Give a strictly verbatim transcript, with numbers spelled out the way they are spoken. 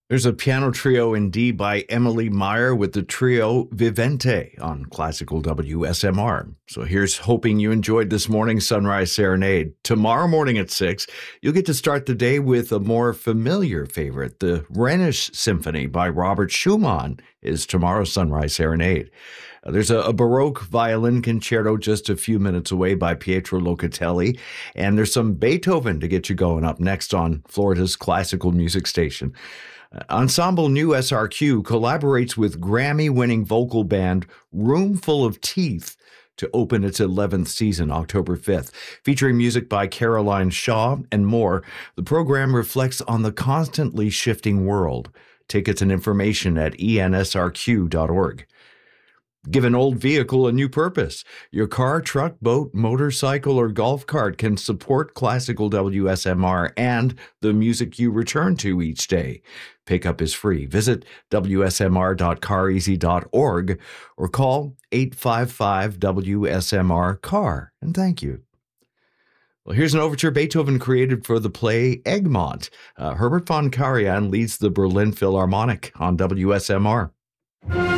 There's a piano trio in D by Emily Meyer with the trio Vivente on Classical W S M R. So here's hoping you enjoyed this morning's Sunrise Serenade. Tomorrow morning at six, you'll get to start the day with a more familiar favorite. The Rhenish Symphony by Robert Schumann is tomorrow's Sunrise Serenade. Uh, there's a, a Baroque violin concerto just a few minutes away by Pietro Locatelli, and there's some Beethoven to get you going up next on Florida's classical music station. Ensemble New S R Q collaborates with Grammy-winning vocal band Room Full of Teeth to open its eleventh season, October fifth. Featuring music by Caroline Shaw and more, the program reflects on the constantly shifting world. Tickets and information at E N S R Q dot org. Give an old vehicle a new purpose. Your car, truck, boat, motorcycle, or golf cart can support Classical W S M R and the music you return to each day. Pickup is free. Visit W S M R dot car easy dot org or call eight five five W S M R C A R. And thank you. Well, here's an overture Beethoven created for the play Egmont. Uh, Herbert von Karajan leads the Berlin Philharmonic on W S M R.